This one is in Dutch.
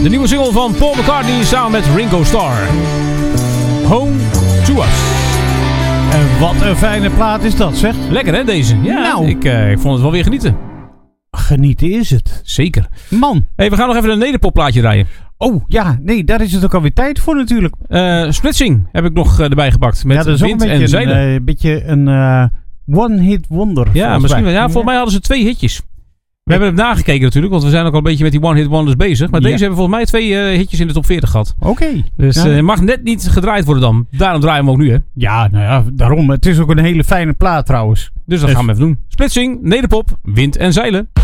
De nieuwe single van Paul McCartney samen met Ringo Starr. Home to Us. En wat een fijne plaat is dat, zeg. Lekker hè, deze? Ja, nou. Ik vond het wel weer genieten. Genieten is het. Zeker. Man. Hey, we gaan nog even een nederpopplaatje draaien. Oh, ja. Nee, daar is het ook alweer tijd voor natuurlijk. Splitsing heb ik nog erbij gepakt. Met ja, dat is wind ook en zeilen. een beetje een one-hit wonder. Ja, misschien wel. Ja, volgens mij hadden ze 2 hitjes. We hebben het nagekeken natuurlijk, want we zijn ook al een beetje met die one-hit wonders bezig. Maar deze hebben volgens mij 2 hitjes in de top 40 gehad. Oké. Dus mag net niet gedraaid worden dan. Daarom draaien we hem ook nu, hè? Ja, nou ja, daarom. Het is ook een hele fijne plaat trouwens. Dus dat gaan we even doen. Splitsing, nederpop, wind en zeilen.